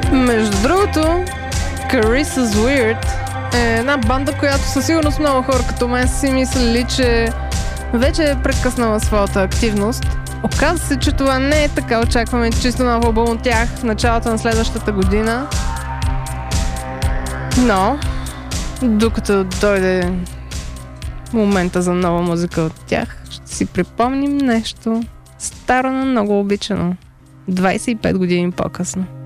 Между другото, Carissa's Weird е една банда, която със сигурност много хора като мен си мислили, че вече е прекъснала своята активност. Оказва се, че това не е така. Очакваме чисто нов албум от тях в началото на следващата година. Но, докато дойде момента за нова музика от тях, ще си припомним нещо старо, но много обичано. 25 години по-късно.